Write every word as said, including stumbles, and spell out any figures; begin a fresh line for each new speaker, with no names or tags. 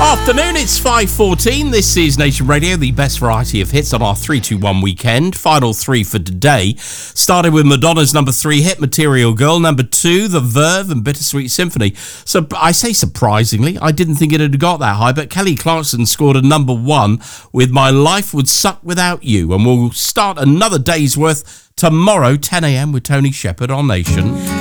Afternoon, it's five fourteen. This is Nation Radio, the best variety of hits on our three two one weekend. Final three for today. Started with Madonna's number three hit, Material Girl. Number two, The Verve and Bittersweet Symphony. So I say surprisingly, I didn't think it had got that high, but Kelly Clarkson scored a number one with My Life Would Suck Without You. And we'll start another day's worth tomorrow, ten a.m. with Tony Shepherd on Nation.